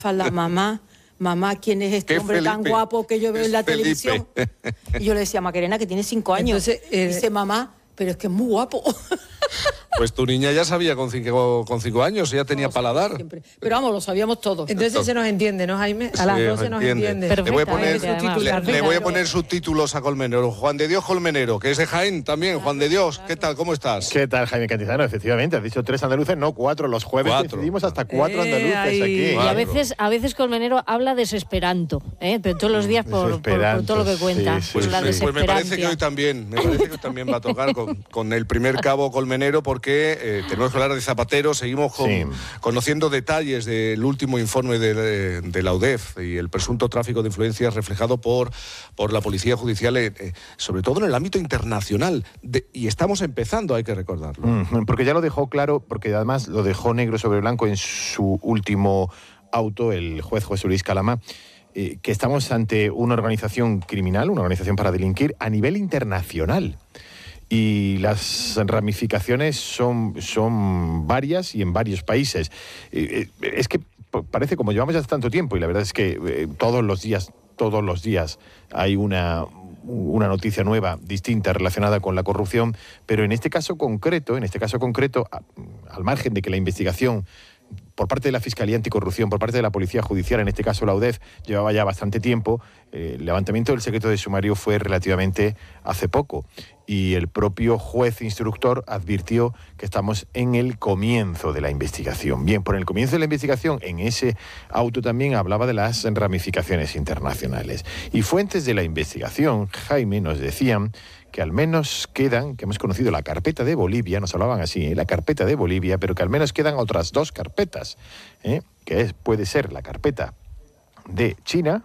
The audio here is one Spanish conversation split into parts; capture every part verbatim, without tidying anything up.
la mamá, mamá, ¿quién es este ¿Qué hombre Felipe? tan guapo que yo veo en la Felipe. televisión? Y yo le decía a Macarena, que tiene cinco años. Entonces, eh, Dice, mamá, pero es que es muy guapo. Pues tu niña ya sabía con cinco, con cinco años, ya tenía No, paladar. siempre. Pero vamos, lo sabíamos todos. Entonces se nos entiende, ¿no, Jaime? A las Sí, doce nos entiende. Le voy a poner, Perfectamente, le, le voy a poner subtítulos a Colmenero. Juan de Dios Colmenero, que es de Jaén también. Juan de Dios, ¿qué tal? ¿Cómo estás? ¿Qué tal, Jaime Cantizano? Efectivamente, has dicho tres andaluces, no cuatro. Los jueves Cuatro. decidimos hasta cuatro Eh, andaluces ahí. aquí. Y a veces, a veces Colmenero habla desesperanto, ¿eh? Pero todos los días por, por, por todo lo que cuenta, sí, por sí, la sí. Pues me desesperancia. parece que hoy también, me parece que hoy también va a tocar con, con el primer cabo Colmenero, porque eh, tenemos que hablar de Zapatero. Seguimos con, Sí. conociendo detalles del último informe de, de la U D E F y el presunto tráfico de influencias reflejado por, por la Policía Judicial, eh, eh, sobre todo en el ámbito internacional. De, y estamos empezando, hay que recordarlo. Mm, porque ya lo dejó claro, porque además lo dejó negro sobre blanco en su último auto, el juez José Luis Calama, eh, que estamos ante una organización criminal, una organización para delinquir a nivel internacional. Y las ramificaciones son, son varias y en varios países. Eh, eh, es que parece, como llevamos ya tanto tiempo, y la verdad es que eh, todos los días, todos los días hay una, una noticia nueva, distinta, relacionada con la corrupción, pero en este caso concreto, en este caso concreto, a, al margen de que la investigación por parte de la Fiscalía Anticorrupción, por parte de la Policía Judicial, en este caso la U D E F, llevaba ya bastante tiempo. Eh, el levantamiento del secreto de sumario fue relativamente hace poco y el propio juez instructor advirtió que estamos en el comienzo de la investigación. Bien, por el comienzo de la investigación, en ese auto también hablaba de las ramificaciones internacionales. Y fuentes de la investigación, Jaime, nos decían que al menos quedan, que hemos conocido la carpeta de Bolivia, nos hablaban así, ¿eh? La carpeta de Bolivia, pero que al menos quedan otras dos carpetas, ¿eh? Que es, puede ser la carpeta de China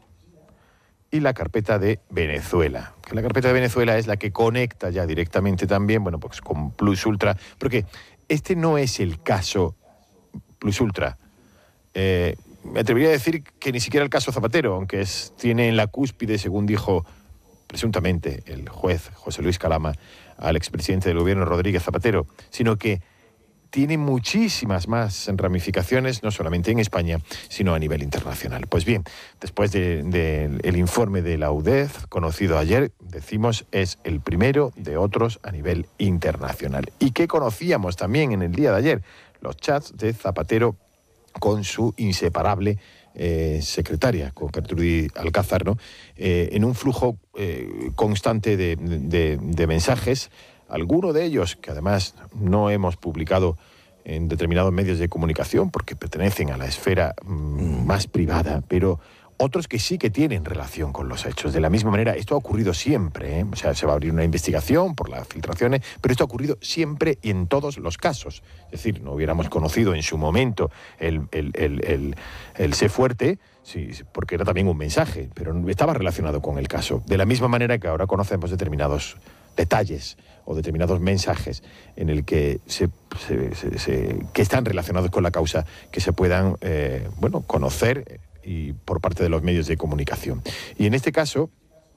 y la carpeta de Venezuela. Que la carpeta de Venezuela es la que conecta ya directamente también, bueno, pues con Plus Ultra, porque este no es el caso Plus Ultra. Eh, me atrevería a decir que ni siquiera el caso Zapatero, aunque es, tiene en la cúspide, según dijo presuntamente el juez José Luis Calama al expresidente del gobierno Rodríguez Zapatero, sino que tiene muchísimas más ramificaciones, no solamente en España, sino a nivel internacional. Pues bien, después del de, de el informe de la U D E F, conocido ayer, decimos, es el primero de otros a nivel internacional. ¿Y qué conocíamos también en el día de ayer? Los chats de Zapatero con su inseparable Eh, secretaria, con Gertrudis Alcázar, ¿no? Eh, en un flujo eh, constante de, de, de mensajes, alguno de ellos que además no hemos publicado en determinados medios de comunicación porque pertenecen a la esfera mm, más privada, pero otros que sí que tienen relación con los hechos. De la misma manera, esto ha ocurrido siempre, ¿eh? O sea, se va a abrir una investigación por las filtraciones, pero esto ha ocurrido siempre y en todos los casos. Es decir, no hubiéramos conocido en su momento el, el, el, el, el sé fuerte, sí, porque era también un mensaje, pero estaba relacionado con el caso. De la misma manera que ahora conocemos determinados detalles o determinados mensajes en el que se, se, se, se que están relacionados con la causa, que se puedan eh, bueno, conocer y por parte de los medios de comunicación. Y en este caso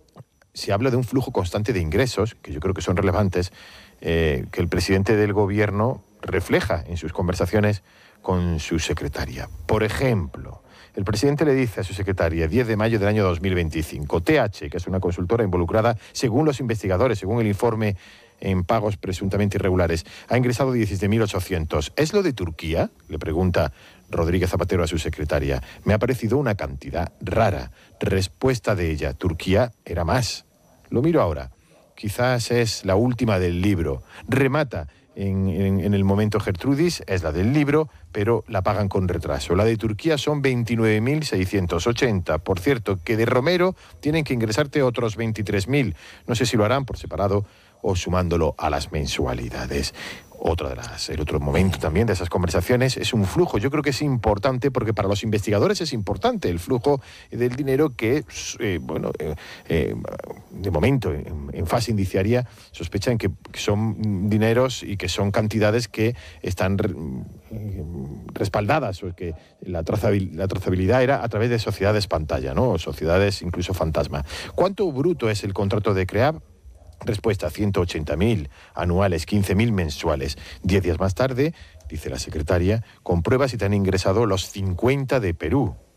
se habla de un flujo constante de ingresos, que yo creo que son relevantes, eh, que el presidente del gobierno refleja en sus conversaciones con su secretaria. Por ejemplo, el presidente le dice a su secretaria, diez de mayo del año dos mil veinticinco, T H, que es una consultora involucrada, según los investigadores, según el informe en pagos presuntamente irregulares, ha ingresado diecisiete mil ochocientos. ¿Es lo de Turquía?, le pregunta Rodríguez Zapatero a su secretaria. Me ha parecido una cantidad rara. Respuesta de ella, Turquía era más. Lo miro ahora. Quizás es la última del libro. Remata en, en, en el momento Gertrudis, es la del libro, pero la pagan con retraso. La de Turquía son veintinueve mil seiscientos ochenta. Por cierto, que de Romero tienen que ingresarte otros veintitrés mil. No sé si lo harán por separado o sumándolo a las mensualidades. Otra de las, el otro momento también de esas conversaciones es un flujo. Yo creo que es importante porque para los investigadores es importante el flujo del dinero que, eh, bueno, eh, eh, de momento, en, en fase indiciaria, sospechan que son dineros y que son cantidades que están eh, respaldadas, o que la, trazabil, la trazabilidad era a través de sociedades pantalla, ¿no? O sociedades incluso fantasma. ¿Cuánto bruto es el contrato de CREAB? Respuesta, ciento ochenta mil anuales, quince mil mensuales. Diez días más tarde, dice la secretaria, comprueba si te han ingresado los cincuenta de Perú.